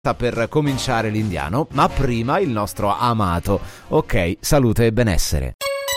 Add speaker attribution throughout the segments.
Speaker 1: per cominciare l'indiano, ma prima il nostro amato. Ok, salute e benessere.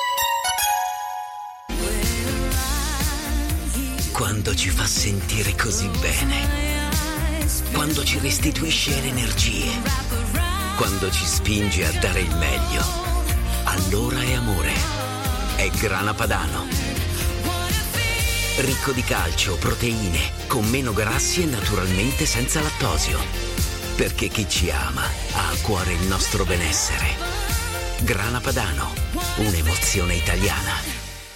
Speaker 2: Quando ci fa sentire così bene, quando ci restituisce le energie, quando ci spinge a dare il meglio, allora è amore. È Grana Padano. Ricco di calcio, proteine, con meno grassi e naturalmente senza lattosio. Perché chi ci ama ha a cuore il nostro benessere. Grana Padano, un'emozione italiana.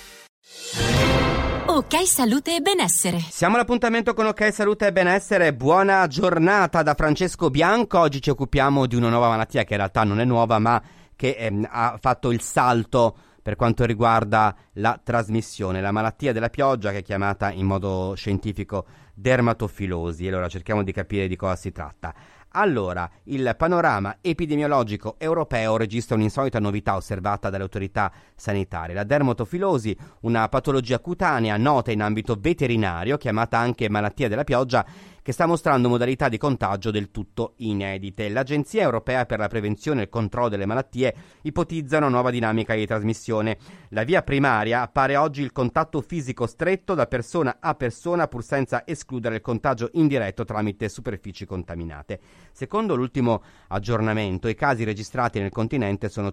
Speaker 3: Ok Salute e Benessere.
Speaker 4: Siamo all'appuntamento con Ok Salute e Benessere. Buona giornata da Francesco Bianco. Oggi ci occupiamo di una nuova malattia che in realtà non è nuova, ma che ha fatto il salto per quanto riguarda la trasmissione, la malattia della pioggia, che è chiamata in modo scientifico dermatofilosi. Allora cerchiamo di capire di cosa si tratta. Allora, il panorama epidemiologico europeo registra un'insolita novità osservata dalle autorità sanitarie. La dermatofilosi, una patologia cutanea nota in ambito veterinario, chiamata anche malattia della pioggia, che sta mostrando modalità di contagio del tutto inedite. L'Agenzia Europea per la Prevenzione e il Controllo delle Malattie ipotizza una nuova dinamica di trasmissione. La via primaria appare oggi il contatto fisico stretto da persona a persona, pur senza escludere il contagio indiretto tramite superfici contaminate. Secondo l'ultimo aggiornamento, i casi registrati nel continente sono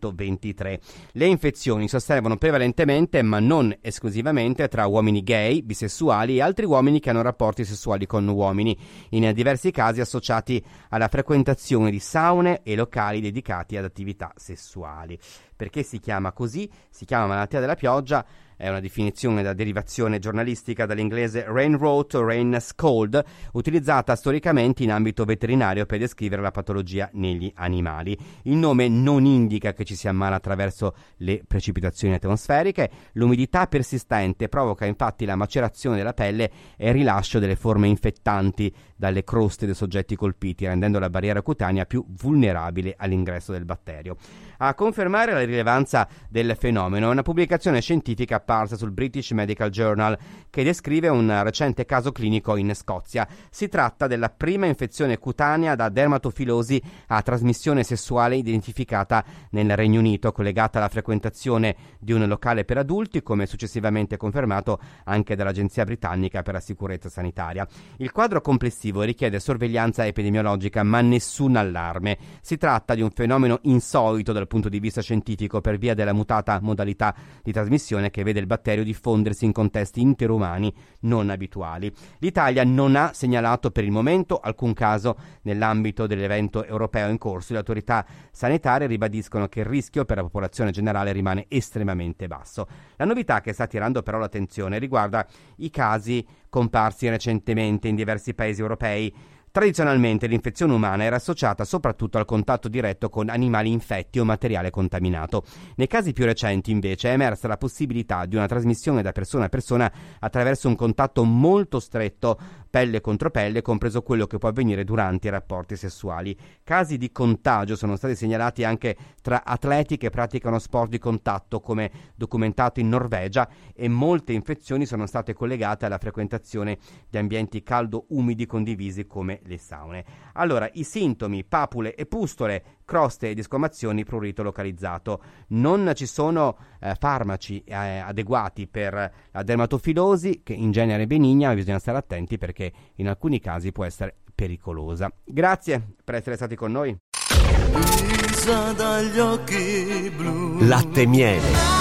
Speaker 4: 123. Le infezioni si osservano prevalentemente, ma non esclusivamente, tra uomini gay, bisessuali e altri uomini che hanno rapporti sessuali con uomini, in diversi casi associati alla frequentazione di saune e locali dedicati ad attività sessuali. Perché si chiama così? Si chiama malattia della pioggia. È una definizione da derivazione giornalistica dall'inglese rain rot o rain scald, utilizzata storicamente in ambito veterinario per descrivere la patologia negli animali. Il nome non indica che ci si ammala attraverso le precipitazioni atmosferiche. L'umidità persistente provoca infatti la macerazione della pelle e il rilascio delle forme infettanti dalle croste dei soggetti colpiti, rendendo la barriera cutanea più vulnerabile all'ingresso del batterio. A confermare la rilevanza del fenomeno è una pubblicazione scientifica apparsa sul British Medical Journal che descrive un recente caso clinico in Scozia. Si tratta della prima infezione cutanea da dermatofilosi a trasmissione sessuale identificata nel Regno Unito, collegata alla frequentazione di un locale per adulti, come successivamente confermato anche dall'Agenzia Britannica per la Sicurezza Sanitaria. Il quadro complessivo richiede sorveglianza epidemiologica, ma nessun allarme. Si tratta di un fenomeno insolito dal punto di vista scientifico per via della mutata modalità di trasmissione che vede il batterio diffondersi in contesti interumani non abituali. L'Italia non ha segnalato per il momento alcun caso nell'ambito dell'evento europeo in corso. Le autorità sanitarie ribadiscono che il rischio per la popolazione generale rimane estremamente basso. La novità che sta attirando però l'attenzione riguarda i casi comparsi recentemente in diversi paesi europei. Tradizionalmente l'infezione umana era associata soprattutto al contatto diretto con animali infetti o materiale contaminato. Nei casi più recenti, invece, è emersa la possibilità di una trasmissione da persona a persona attraverso un contatto molto stretto, pelle contro pelle, compreso quello che può avvenire durante i rapporti sessuali. Casi di contagio sono stati segnalati anche tra atleti che praticano sport di contatto, come documentato in Norvegia, e molte infezioni sono state collegate alla frequentazione di ambienti caldo-umidi condivisi come le saune. Allora, i sintomi: papule e pustole, croste e discamazioni, prurito localizzato. Non ci sono farmaci adeguati per la dermatofilosi, che in genere è benigna, ma bisogna stare attenti perché in alcuni casi può essere pericolosa. Grazie per essere stati con noi.
Speaker 2: Latte Miele,